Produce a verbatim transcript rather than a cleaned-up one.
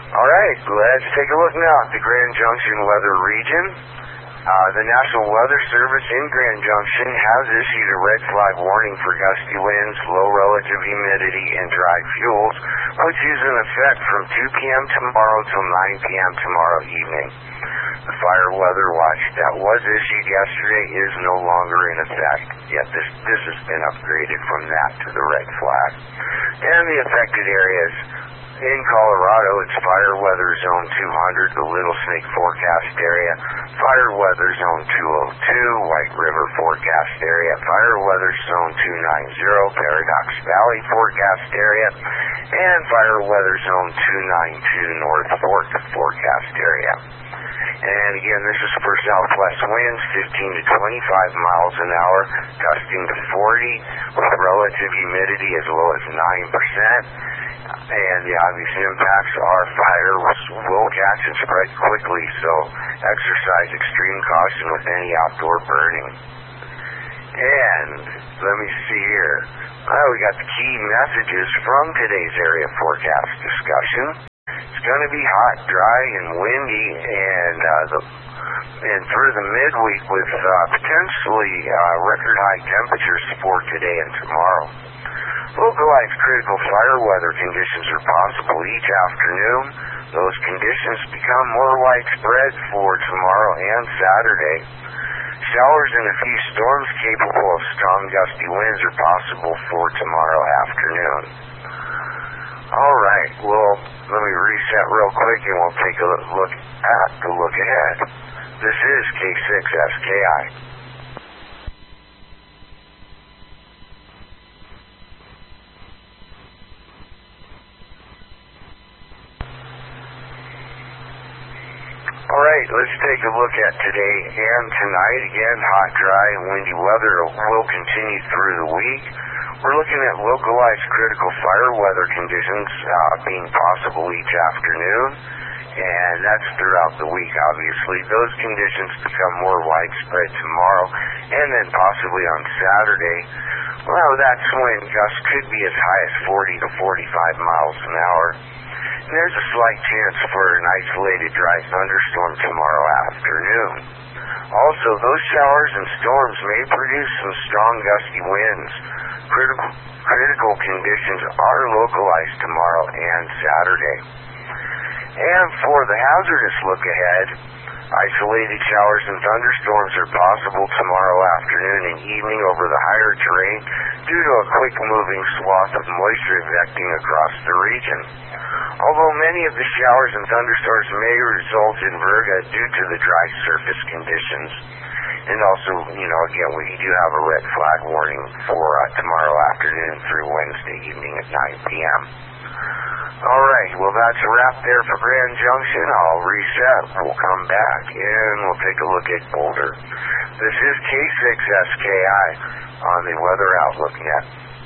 All right, let's take a look now at the Grand Junction weather region. Uh, the National Weather Service in Grand Junction has issued a red flag warning for gusty winds, low relative humidity, and dry fuels, which is in effect from two p.m. tomorrow till nine p.m. tomorrow evening. The fire weather watch that was issued yesterday is no longer in effect, yet this, this has been upgraded from that to the red flag. And the affected areas in Colorado, it's fire weather zone two hundred, the Little Snake forecast area, fire weather zone two oh two, White River forecast area, fire weather zone two ninety, Paradox Valley forecast area, and fire weather zone two ninety-two, North Fork forecast area. And again, this is for southwest winds, fifteen to twenty-five miles an hour, gusting to forty, with relative humidity as low as nine percent. And the obvious impacts are fire will catch and spread quickly, so exercise extreme caution with any outdoor burning. And let me see here. Well, we got the key messages from today's area forecast discussion. It's going to be hot, dry, and windy, and uh, the and through the midweek with uh, potentially uh, record high temperatures for today and tomorrow. Localized critical fire weather conditions are possible each afternoon. Those conditions become more widespread for tomorrow and Saturday. Showers and a few storms capable of strong gusty winds are possible for tomorrow afternoon. All right, well, let me reset real quick and we'll take a look at the look ahead. This is K six S K I. Alright, let's take a look at today and tonight. Again, hot, dry, and windy weather will continue through the week. We're looking at localized critical fire weather conditions uh, being possible each afternoon, and that's throughout the week, obviously. Those conditions become more widespread tomorrow, and then possibly on Saturday. Well, that's when gusts could be as high as forty to forty-five miles an hour. There's a slight chance for an isolated dry thunderstorm tomorrow afternoon. Also, those showers and storms may produce some strong gusty winds. Critical, critical conditions are localized tomorrow and Saturday. And for the hazardous look ahead, isolated showers and thunderstorms are possible tomorrow afternoon and evening over the higher terrain due to a quick-moving swath of moisture effecting across the region. Although many of the showers and thunderstorms may result in virga due to the dry surface conditions. And also, you know, again, we do have a red flag warning for uh, tomorrow afternoon through Wednesday evening at nine p.m. All right, well, that's a wrap there for Grand Junction. I'll reset. We'll come back and we'll take a look at Boulder. This is K six S K I on the Weather Outlook Net.